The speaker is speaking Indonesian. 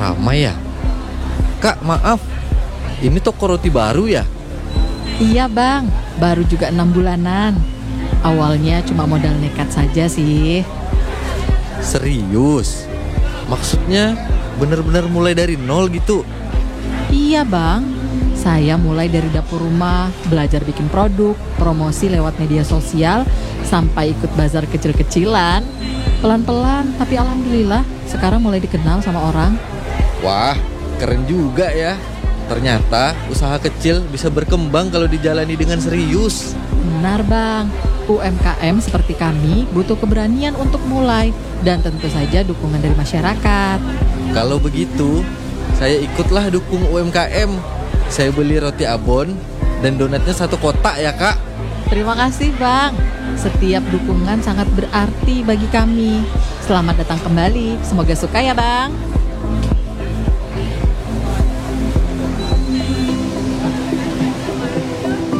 ramai ya? Kak, maaf. Ini toko roti baru ya? Iya bang, baru juga 6 bulanan. Awalnya cuma modal nekat saja sih. Serius? Maksudnya bener-bener mulai dari nol gitu? Iya bang, saya mulai dari dapur rumah, belajar bikin produk, promosi lewat media sosial, sampai ikut bazar kecil-kecilan. Pelan-pelan, tapi alhamdulillah sekarang mulai dikenal sama orang. Wah, keren juga ya. Ternyata usaha kecil bisa berkembang kalau dijalani dengan serius. Benar bang, UMKM seperti kami butuh keberanian untuk mulai dan tentu saja dukungan dari masyarakat. Kalau begitu, saya ikutlah dukung UMKM. Saya beli roti abon dan donatnya 1 kotak ya kak. Terima kasih bang, setiap dukungan sangat berarti bagi kami. Selamat datang kembali, semoga suka ya bang.